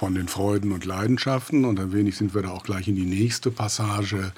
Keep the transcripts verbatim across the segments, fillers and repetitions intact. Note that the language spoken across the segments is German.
von den Freuden und Leidenschaften. Und ein wenig sind wir da auch gleich in die nächste Passage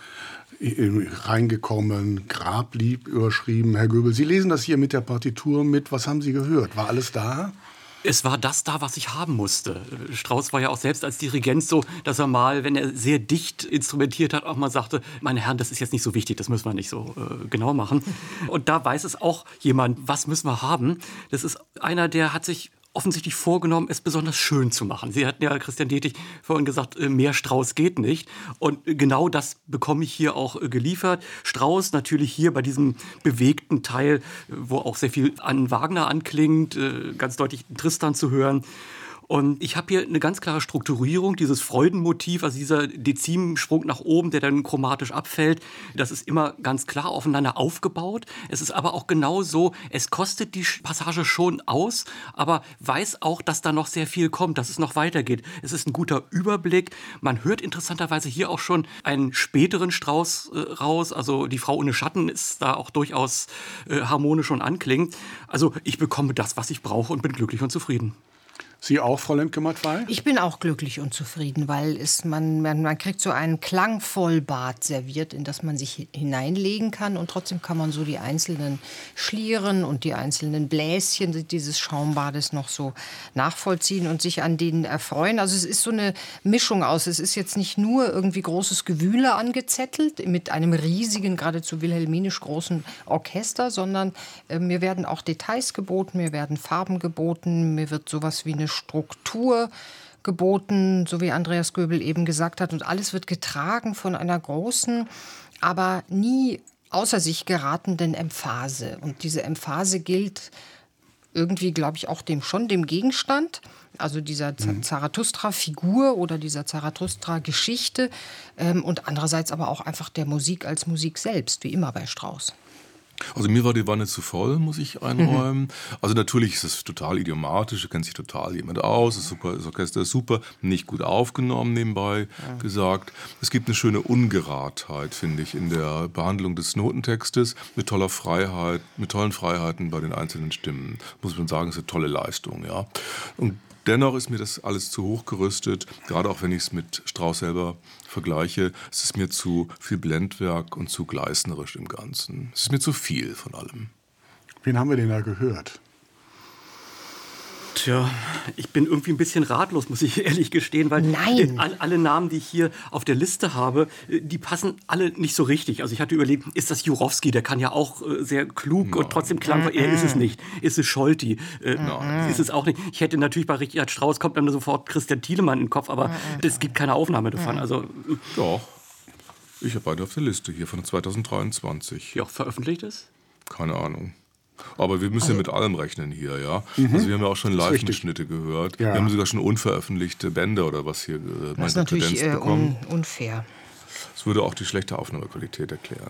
reingekommen. Grablieb überschrieben. Herr Göbel, Sie lesen das hier mit der Partitur mit. Was haben Sie gehört? War alles da? Es war das da, was ich haben musste. Strauss war ja auch selbst als Dirigent so, dass er mal, wenn er sehr dicht instrumentiert hat, auch mal sagte, meine Herren, das ist jetzt nicht so wichtig, das müssen wir nicht so äh, genau machen. Und da weiß es auch jemand, was müssen wir haben. Das ist einer, der hat sich offensichtlich vorgenommen, es besonders schön zu machen. Sie hatten ja, Christian Detig, vorhin gesagt, mehr Strauss geht nicht. Und genau das bekomme ich hier auch geliefert. Strauss natürlich hier bei diesem bewegten Teil, wo auch sehr viel an Wagner anklingt, ganz deutlich Tristan zu hören. Und ich habe hier eine ganz klare Strukturierung, dieses Freudenmotiv, also dieser Dezimsprung nach oben, der dann chromatisch abfällt. Das ist immer ganz klar aufeinander aufgebaut. Es ist aber auch genau so, es kostet die Passage schon aus, aber weiß auch, dass da noch sehr viel kommt, dass es noch weitergeht. Es ist ein guter Überblick. Man hört interessanterweise hier auch schon einen späteren Strauss äh, raus. Also die Frau ohne Schatten ist da auch durchaus äh, harmonisch und anklingend. Also ich bekomme das, was ich brauche und bin glücklich und zufrieden. Sie auch, Frau Lemke-Mattwey? Ich bin auch glücklich und zufrieden, weil es, man, man, man kriegt so einen Klangvollbad serviert, in das man sich hineinlegen kann. Und trotzdem kann man so die einzelnen Schlieren und die einzelnen Bläschen dieses Schaumbades noch so nachvollziehen und sich an denen erfreuen. Also es ist so eine Mischung aus. Es ist jetzt nicht nur irgendwie großes Gewühle angezettelt mit einem riesigen, geradezu wilhelminisch großen Orchester, sondern äh, mir werden auch Details geboten, mir werden Farben geboten, mir wird sowas wie eine Struktur geboten, so wie Andreas Göbel eben gesagt hat. Und alles wird getragen von einer großen, aber nie außer sich geratenden Emphase. Und diese Emphase gilt irgendwie, glaube ich, auch dem schon dem Gegenstand, also dieser Zarathustra-Figur oder dieser Zarathustra-Geschichte ähm, und andererseits aber auch einfach der Musik als Musik selbst, wie immer bei Strauss. Also mir war die Wanne zu voll, muss ich einräumen. Mhm. Also natürlich ist es total idiomatisch, kennt sich total jemand aus, ist super, das Orchester ist super, nicht gut aufgenommen nebenbei ja. gesagt. Es gibt eine schöne Ungeradheit, finde ich, in der Behandlung des Notentextes, mit toller Freiheit, mit tollen Freiheiten bei den einzelnen Stimmen. Muss man sagen, ist eine tolle Leistung, ja. Und dennoch ist mir das alles zu hoch gerüstet, gerade auch wenn ich es mit Strauss selber vergleiche. Es ist mir zu viel Blendwerk und zu gleißnerisch im Ganzen. Es ist mir zu viel von allem. Wen haben wir denn da gehört? Tja, ich bin irgendwie ein bisschen ratlos, muss ich ehrlich gestehen, weil Nein. All, alle Namen, die ich hier auf der Liste habe, die passen alle nicht so richtig. Also ich hatte überlegt, ist das Jurowski? Der kann ja auch äh, sehr klug Nein. und trotzdem klangvoll. Er ist es nicht. Ist es Scholti? Äh, Nein. Ist es auch nicht. Ich hätte natürlich bei Richard Strauss kommt dann sofort Christian Thielemann in den Kopf, aber es gibt keine Aufnahme davon. Also doch. Ich habe beide auf der Liste hier von zweitausenddreiundzwanzig. Die auch veröffentlicht ist? Keine Ahnung. Aber wir müssen also, ja mit allem rechnen hier, ja. Mhm. Also wir haben ja auch schon Live-Mitschnitte gehört. Ja. Wir haben sogar schon unveröffentlichte Bände oder was hier äh, das ist natürlich äh, un- unfair. Das würde auch die schlechte Aufnahmequalität erklären.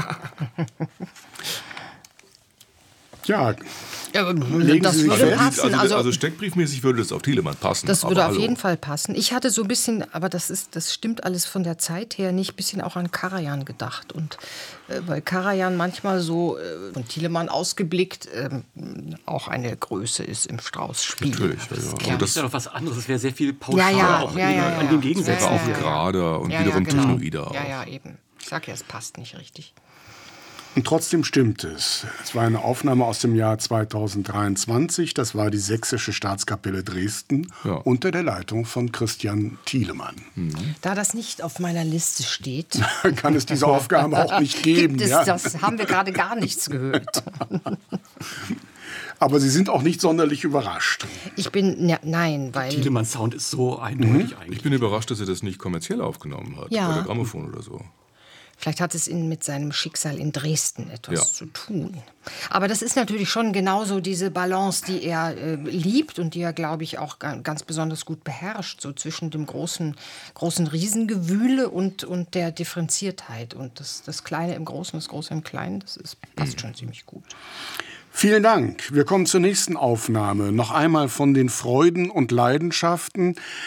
Ja, ja das würde passen. Also, also, also steckbriefmäßig würde das auf Thielemann passen. Das würde aber auf hallo. jeden Fall passen. Ich hatte so ein bisschen, aber das ist, das stimmt alles von der Zeit her nicht, ein bisschen auch an Karajan gedacht. Und äh, weil Karajan manchmal so äh, von Thielemann ausgeblickt äh, auch eine Größe ist im Strauss-Spiel. Natürlich, ja, ja. Das, Also das ist ja noch was anderes. Es wäre sehr viel pauschal ja, ja, auch ja, ja, an ja, den Gegensätzen. Ja, ja, auch ja, gerader und ja, wiederum ja, genau. technoider. Ja, ja, eben. Ich sag ja, es passt nicht richtig. Und trotzdem stimmt es. Es war eine Aufnahme aus dem Jahr zweitausenddreiundzwanzig. Das war die Sächsische Staatskapelle Dresden ja. unter der Leitung von Christian Thielemann. Mhm. Da das nicht auf meiner Liste steht, kann es diese Aufgabe auch nicht geben. Gibt es ja. das? Haben wir gerade gar nichts gehört. Aber Sie sind auch nicht sonderlich überrascht. Ich bin, ja, nein, weil... Thielemanns Sound ist so eindeutig mhm. eigentlich. Ich bin überrascht, dass er das nicht kommerziell aufgenommen hat, ja. bei der Grammophon oder so. Vielleicht hat es in, mit seinem Schicksal in Dresden etwas ja. zu tun. Aber das ist natürlich schon genauso diese Balance, die er äh, liebt und die er, glaube ich, auch ga, ganz besonders gut beherrscht, so zwischen dem großen, großen Riesengewühle und, und der Differenziertheit. Und das, das Kleine im Großen, das Große im Kleinen, das ist, passt mhm. schon ziemlich gut. Vielen Dank. Wir kommen zur nächsten Aufnahme. Noch einmal von den Freuden und Leidenschaften.